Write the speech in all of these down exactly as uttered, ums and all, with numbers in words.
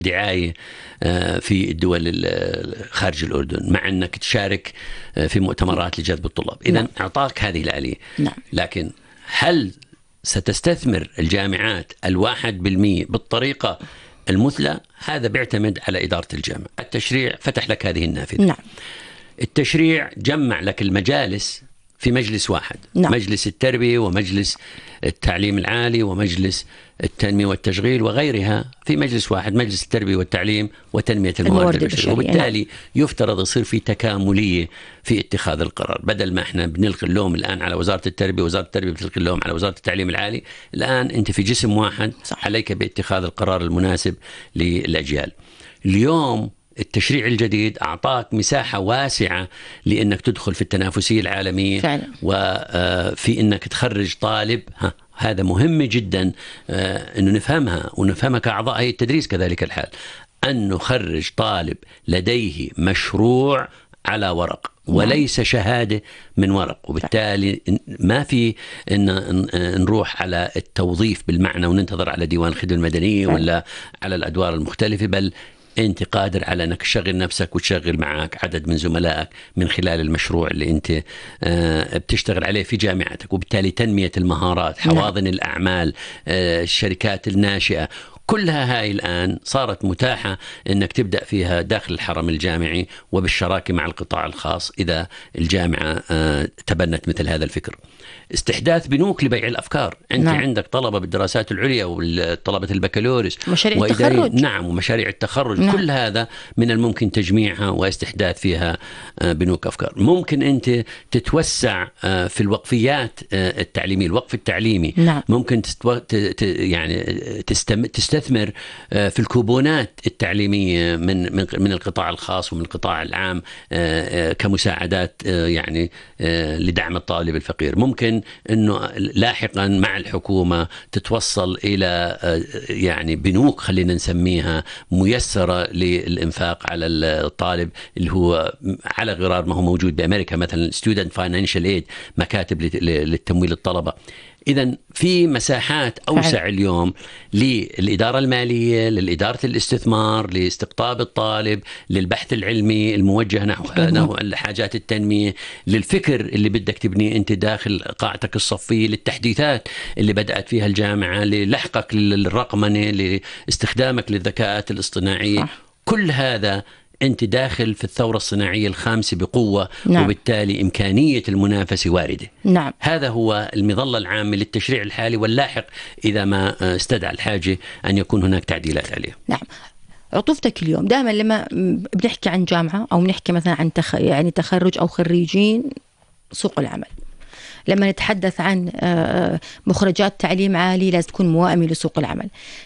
دعاية في الدول خارج الأردن، مع أنك تشارك في مؤتمرات لجذب الطلاب. إذن نعم. أعطاك هذه الآلية. نعم. لكن هل ستستثمر الجامعات الواحد بالمئة بالطريقة المثلى؟ هذا بيعتمد على إدارة الجامعة. التشريع فتح لك هذه النافذة. نعم. التشريع جمع لك المجالس في مجلس واحد. نعم. مجلس التربية ومجلس التعليم العالي ومجلس التنمية والتشغيل وغيرها في مجلس واحد، مجلس التربية والتعليم وتنمية الموارد البشرية. وبالتالي نعم. يفترض يصير في تكاملية في اتخاذ القرار، بدل ما احنا بنلقي اللوم الآن على وزارة التربية، وزارة التربية بتلقي اللوم على وزارة التعليم العالي. الآن انت في جسم واحد صح. عليك باتخاذ القرار المناسب للأجيال. اليوم التشريع الجديد أعطاك مساحة واسعة لأنك تدخل في التنافسية العالمية فعلا. وفي أنك تخرج طالب. ها هذا مهم جدا أنه نفهمها ونفهمها كأعضاء هيئة التدريس. كذلك الحال أن نخرج طالب لديه مشروع على ورق وليس شهادة من ورق، وبالتالي ما في إن نروح على التوظيف بالمعنى وننتظر على ديوان الخدمة المدنية ولا على الأدوار المختلفة، بل أنت قادر على أنك تشغل نفسك وتشغل معك عدد من زملائك من خلال المشروع اللي أنت بتشتغل عليه في جامعتك. وبالتالي تنمية المهارات، حواضن الأعمال، الشركات الناشئة، كلها هاي الآن صارت متاحة أنك تبدأ فيها داخل الحرم الجامعي وبالشراكة مع القطاع الخاص إذا الجامعة تبنت مثل هذا الفكر. استحداث بنوك لبيع الأفكار. أنت نعم. عندك طلبة بالدراسات العليا وطلبة البكالوريوس، مشاريع التخرج. نعم، ومشاريع التخرج. نعم. كل هذا من الممكن تجميعها واستحداث فيها بنوك أفكار. ممكن أنت تتوسع في الوقفيات التعليمية، الوقف التعليمي. نعم. ممكن تستو... ت... ت... يعني تستم... تستثمر في الكوبونات التعليمية من من من القطاع الخاص ومن القطاع العام كمساعدات يعني لدعم الطالب الفقير. ممكن انه لاحقا مع الحكومة تتوصل الى يعني بنوك خلينا نسميها ميسرة للإنفاق على الطالب، اللي هو على غرار ما هو موجود بأمريكا مثلا Student Financial Aid، مكاتب للتمويل الطلبة. إذن في مساحات أوسع فعلا. اليوم للإدارة المالية، للإدارة الاستثمار، لاستقطاب الطالب، للبحث العلمي الموجه نحو نحو حاجات التنمية، للفكر اللي بدك تبنيه أنت داخل قاعتك الصفية، للتحديثات اللي بدأت فيها الجامعة، للحقك للرقمنة، لاستخدامك للذكاءات الاصطناعية. صح. كل هذا أنت داخل في الثورة الصناعية الخامسة بقوة. نعم. وبالتالي إمكانية المنافسة واردة. نعم. هذا هو المظلة العامة للتشريع الحالي واللاحق إذا ما استدعى الحاجة أن يكون هناك تعديلات عليه. نعم. عطوفتك اليوم دائما لما بنحكي عن جامعة أو بنحكي مثلا عن تخ... يعني تخرج أو خريجين سوق العمل، لما نتحدث عن مخرجات تعليم عالي لازم تكون موائمة لسوق العمل.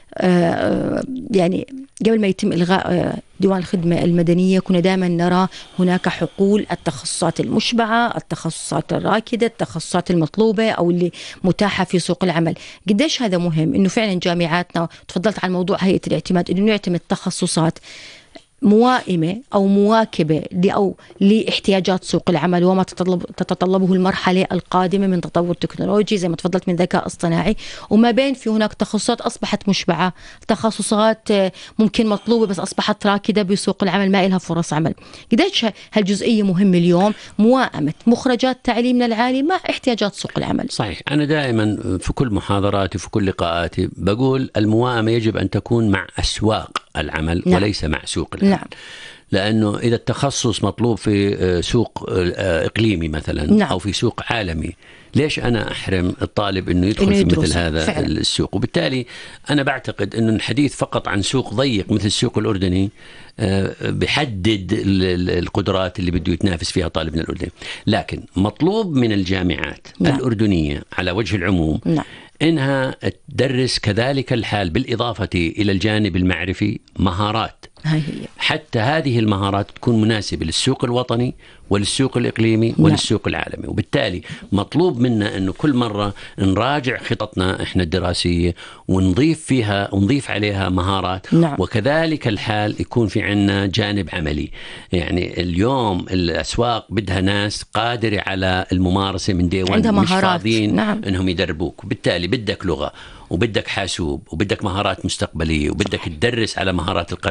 يعني قبل ما يتم إلغاء ديوان الخدمة المدنية كنا دائما نرى هناك حقول التخصصات المشبعة، التخصصات الراكدة، التخصصات المطلوبة أو اللي متاحة في سوق العمل. قديش هذا مهم إنه فعلا جامعاتنا، تفضلت عن موضوع هيئة الاعتماد، إنه نعتمد تخصصات موائمة أو مواكبة أو لاحتياجات سوق العمل وما تتطلب تتطلبه المرحلة القادمة من تطور تكنولوجي زي ما تفضلت من ذكاء اصطناعي، وما بين في هناك تخصصات أصبحت مشبعة، تخصصات ممكن مطلوبة بس أصبحت راكدة بسوق العمل ما إلها فرص عمل. قديش هالجزئية مهمة اليوم، موائمة مخرجات تعليمنا العالي مع احتياجات سوق العمل. صحيح. أنا دائما في كل محاضراتي في كل لقاءاتي بقول الموائمة يجب أن تكون مع أسواق العمل. نعم. وليس مع سوق العمل. نعم. لأنه إذا التخصص مطلوب في سوق إقليمي مثلا. نعم. أو في سوق عالمي، ليش أنا أحرم الطالب أنه يدخل إنه في مثل هذا فعلا. السوق. وبالتالي أنا بعتقد أنه الحديث فقط عن سوق ضيق مثل السوق الأردني بحدد القدرات اللي بده يتنافس فيها طالبنا الأردني. لكن مطلوب من الجامعات. نعم. الأردنية على وجه العموم. نعم. إنها تدرس كذلك الحال بالإضافة إلى الجانب المعرفي مهارات، هي. حتى هذه المهارات تكون مناسبة للسوق الوطني وللسوق الإقليمي وللسوق العالمي. وبالتالي مطلوب منا أنه كل مرة نراجع خططنا إحنا الدراسية ونضيف فيها ونضيف عليها مهارات. نعم. وكذلك الحال يكون في عنا جانب عملي. يعني اليوم الأسواق بدها ناس قادرة على الممارسة من ديوان، مش فاضيين. نعم. إنهم يدربوك. وبالتالي بدك لغة وبدك حاسوب وبدك مهارات مستقبلية وبدك تدرس على مهارات القرية.